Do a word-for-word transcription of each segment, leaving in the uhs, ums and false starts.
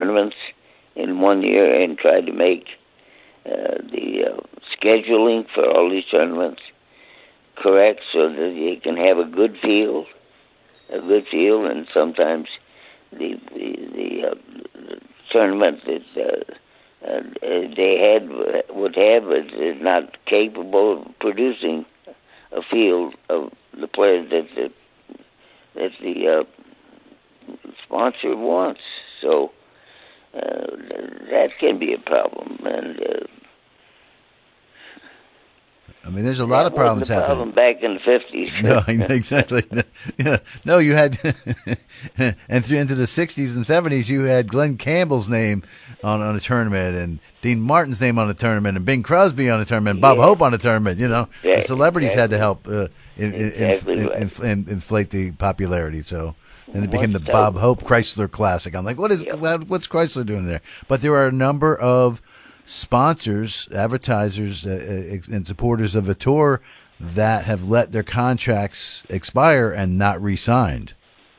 tournaments in one year and try to make uh, the uh, scheduling for all these tournaments correct so that you can have a good field, a good field, and sometimes the the, the, uh, the tournament that uh, uh, they had would have is not capable of producing a field of the players that the, that the uh, sponsor wants. So uh, that can be a problem, and uh, I mean, there's a lot of problems happening. Problem back in the fifties. No, exactly. Yeah. No, you had, and through into the sixties and seventies, you had Glenn Campbell's name on, on a tournament, and Dean Martin's name on a tournament, and Bing Crosby on a tournament, and Bob yeah. Hope on a tournament. You know, exactly. the celebrities exactly. had to help uh, in, exactly in, right. in, in, inflate the popularity. So then it Once became the that, Bob Hope Chrysler Classic. I'm like, what is yeah. what's Chrysler doing there? But there are a number of sponsors, advertisers, uh, and supporters of a tour that have let their contracts expire and not re-signed.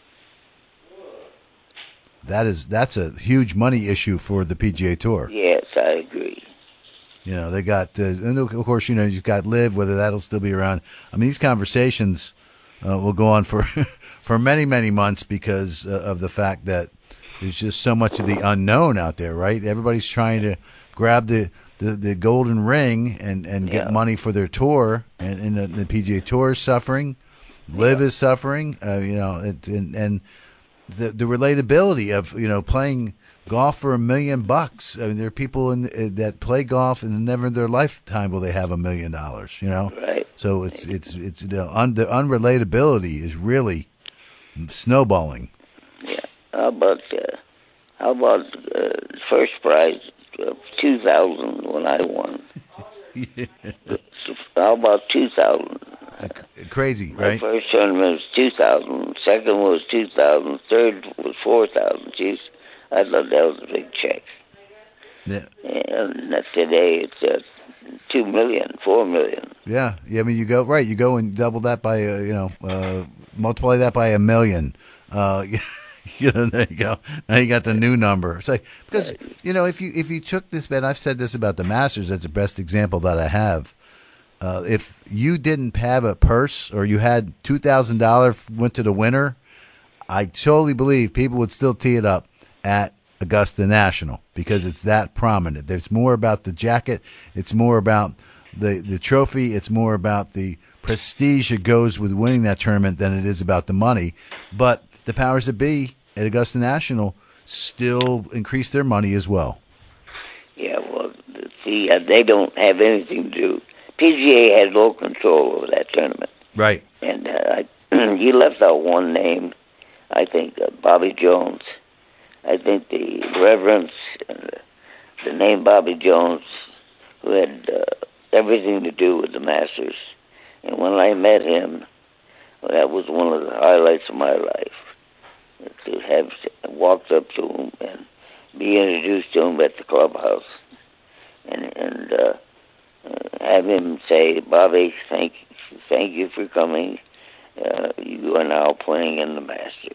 That is that's a huge money issue for the P G A Tour. Yes, I agree. You know, they got, uh, and of course, you know, you've got Live, whether that'll still be around. I mean, these conversations uh, will go on for for many, many months because uh, of the fact that there's just so much of the unknown out there, right? Everybody's trying to grab the, the, the golden ring and, and get yeah. money for their tour, and, and the, the P G A Tour is suffering. Live yeah. is suffering, uh, you know, it, and, and the the relatability of, you know, playing golf for a million bucks. I mean, there are people in, uh, that play golf and never in their lifetime will they have a million dollars, you know? Right. So it's, it's, it's, the, un, the unrelatability is really snowballing. Yeah. How about, uh, how about uh, first prize of two thousand when I won? Yeah. How about two thousand? Uh, crazy, My right? first tournament was two thousand. Second was two thousand. Third was four thousand. Jeez, I thought that was a big check. Yeah. And that's today it's uh, two million, four million. Yeah. Yeah. I mean, you go right. You go and double that by, uh, you know, uh, multiply that by a million. Uh, you know, there you go. Now you got the new number. It's like, because you know, if you if you took this bet, I've said this about the Masters. That's the best example that I have. Uh, if you didn't have a purse or you had two thousand dollars went to the winner, I totally believe people would still tee it up at Augusta National because it's that prominent. It's more about the jacket. It's more about the, the trophy. It's more about the prestige that goes with winning that tournament than it is about the money. But the powers that be at Augusta National still increase their money as well. Yeah, well, see, uh, they don't have anything to do. P G A has no control over that tournament. Right. And uh, I, you left out one name, I think, uh, Bobby Jones. I think the reverence, uh, the name Bobby Jones, who had uh, everything to do with the Masters. And when I met him, well, that was one of the highlights of my life, to have walked up to him and be introduced to him at the clubhouse. And, and uh, uh, have him say, Bobby, thank, thank you for coming. Uh, you are now playing in the Masters.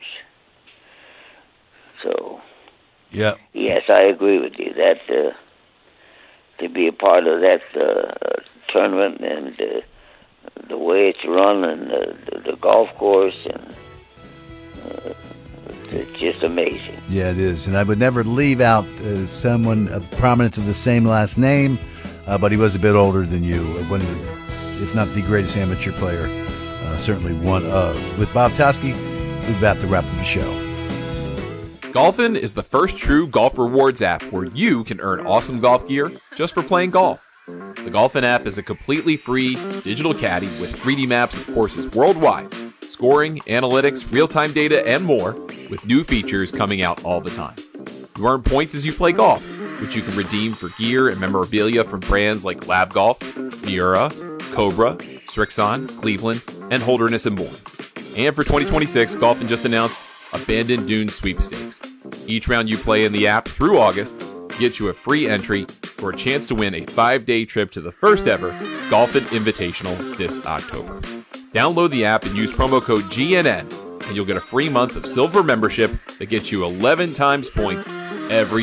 So, yeah, yes, I agree with you that uh, to be a part of that uh, tournament and uh, the way it's run and the, the, the golf course, and uh, it's just amazing. Yeah, it is. And I would never leave out uh, someone of prominence of the same last name, uh, but he was a bit older than you. One of the, if not the greatest amateur player, uh, certainly one of. With Bob Toski, we're about to wrap up the show. Golfin is the first true golf rewards app where you can earn awesome golf gear just for playing golf. The Golfin app is a completely free digital caddy with three D maps of courses worldwide, scoring, analytics, real-time data, and more, with new features coming out all the time. You earn points as you play golf, which you can redeem for gear and memorabilia from brands like Lab Golf, Miura, Cobra, Strixon, Cleveland, and Holderness and more. And for twenty twenty-six, Golfin just announced Abandoned Dunes Sweepstakes. Each round you play in the app through August gets you a free entry for a chance to win a five-day trip to the first ever Golfin Invitational this October. Download the app and use promo code G N N, and you'll get a free month of silver membership that gets you eleven times points every